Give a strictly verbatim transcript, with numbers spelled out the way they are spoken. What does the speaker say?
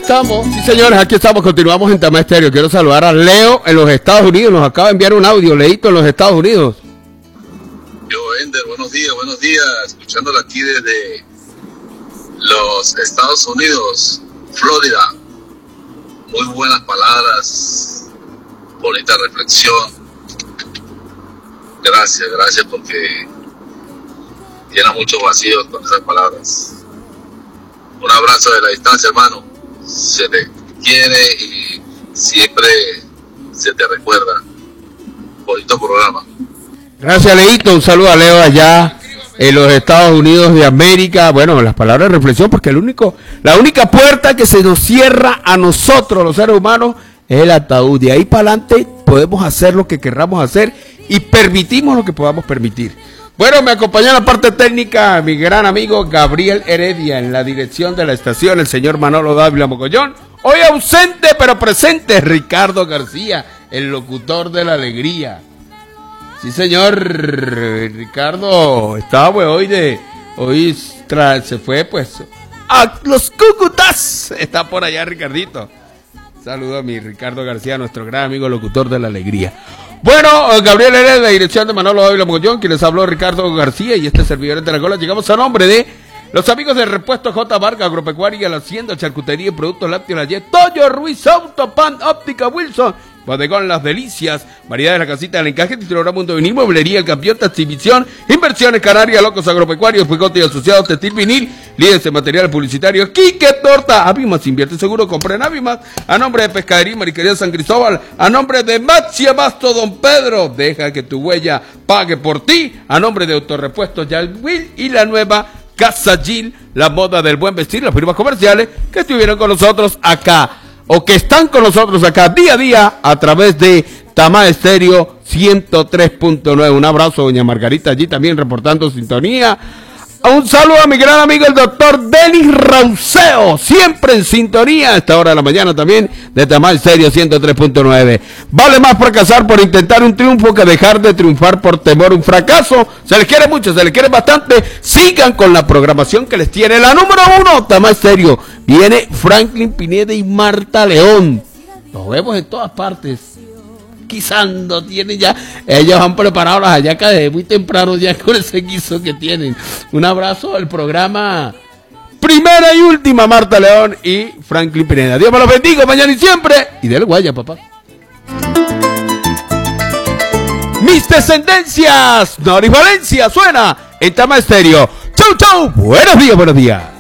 Estamos, sí señores, aquí estamos, continuamos en Tama Estéreo. Quiero saludar a Leo en los Estados Unidos, nos acaba de enviar un audio, Leito en los Estados Unidos. Yo, Ender, buenos días, buenos días, escuchándolo aquí desde los Estados Unidos, Florida. Muy buenas palabras, bonita reflexión. Gracias, gracias porque llena muchos vacíos con esas palabras. Un abrazo de la distancia, hermano. Se te quiere y siempre se te recuerda. Bonito programa. Gracias, Leito. Un saludo a Leo allá en los Estados Unidos de América. Bueno, las palabras de reflexión, porque el único, la única puerta que se nos cierra a nosotros, los seres humanos, es el ataúd. De ahí para adelante podemos hacer lo que querramos hacer y permitimos lo que podamos permitir. Bueno, me acompañó en la parte técnica mi gran amigo Gabriel Heredia, en la dirección de la estación el señor Manolo Dávila Mogollón. Hoy ausente pero presente Ricardo García, el locutor de la alegría. Sí señor, Ricardo estaba pues, hoy de hoy tra- se fue pues a los Cúcutas. Está por allá Ricardito. Saludo a mi Ricardo García, nuestro gran amigo locutor de la alegría. Bueno, Gabriel Heredia, la dirección de Manolo Dávila Mogollón, quien les habló Ricardo García y este servidor de la Gola. Llegamos a nombre de los amigos de Repuesto J. Vargas, Agropecuaria, La Hacienda, Charcutería y Productos Lácteos, La Yet, Toyo Ruiz, Autopan, Óptica Wilson, Bodegón Las Delicias, Variedad de la Casita del Encaje, Titular Mundo Vinil, Mueblería El Campeón, Exhibición, Inversiones Canarias, Locos Agropecuarios, Picote y Asociados, Textil Vinil, líderes en material publicitario, Quique Torta, Avimas, invierte seguro, compra en Avimas, a nombre de Pescadería y Mariquería San Cristóbal, a nombre de Maxi Abasto Don Pedro, deja que tu huella pague por ti, a nombre de Autorepuestos Yalwil y la nueva Casa Gil, la moda del buen vestir, las firmas comerciales que estuvieron con nosotros acá, o que están con nosotros acá día a día a través de Tama Estéreo ciento tres punto nueve. Un abrazo, doña Margarita, allí también reportando sintonía. Un saludo a mi gran amigo el doctor Denis Rauseo, siempre en sintonía a esta hora de la mañana también de Tama Estéreo ciento tres punto nueve. Vale más fracasar por intentar un triunfo que dejar de triunfar por temor a un fracaso. Se les quiere mucho, se les quiere bastante. Sigan con la programación que les tiene la número uno, Tama Estéreo. Viene Franklin Pineda y Marta León. Los vemos en todas partes. Guisando, tienen ya, ellos han preparado las hallacas desde muy temprano ya con ese guiso que tienen. Un abrazo al programa Primera y Última, Marta León y Franklin Pineda. Dios me los bendiga mañana y siempre. Y del guaya, papá. Mis descendencias, Noris Valencia, suena en Tama Estéreo. Chau, chau, buenos días, buenos días.